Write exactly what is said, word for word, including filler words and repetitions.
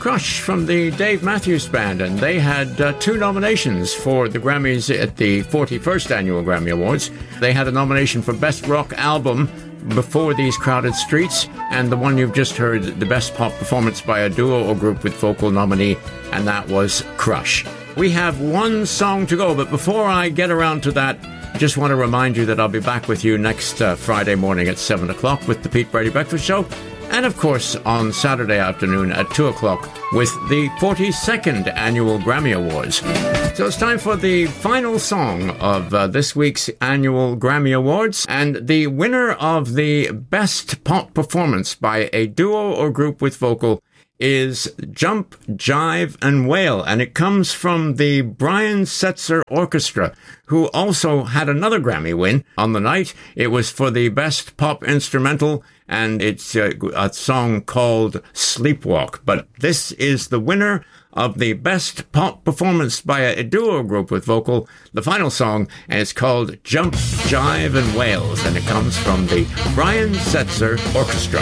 Crush from the Dave Matthews Band, and they had uh, two nominations for the Grammys at the forty-first Annual Grammy Awards. They had a nomination for Best Rock Album, Before These Crowded Streets, and the one you've just heard, the Best Pop Performance by a Duo or Group with Vocal nominee, and that was Crush. We have one song to go, but before I get around to that, I just want to remind you that I'll be back with you next uh, Friday morning at seven o'clock with the Pete Brady Breakfast Show, and of course on Saturday afternoon at two o'clock with the forty-second Annual Grammy Awards. So it's time for the final song of uh, this week's Annual Grammy Awards, and the winner of the Best Pop Performance by a Duo or Group with Vocal is Jump, Jive and Wail, and it comes from the Brian Setzer Orchestra, who also had another Grammy win on the night. It was for the Best Pop Instrumental, and it's a, a song called Sleepwalk. But this is the winner of the Best Pop Performance by a Duo Group with Vocal, the final song, and it's called Jump, Jive and Wails, and it comes from the Brian Setzer Orchestra.